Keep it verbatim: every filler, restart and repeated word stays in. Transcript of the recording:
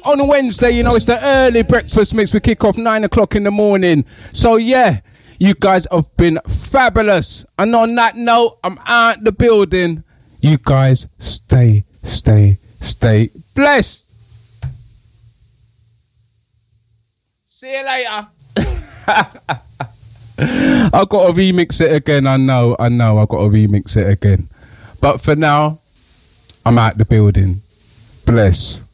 on Wednesday, you know, it's the early breakfast mix. We kick off nine o'clock in the morning. So, yeah, you guys have been fabulous. And on that note, I'm out the building. You guys stay, stay, stay blessed. See you later. I've got to remix it again. I know, I know, I've got to remix it again. But for now, I'm out the building. Bless.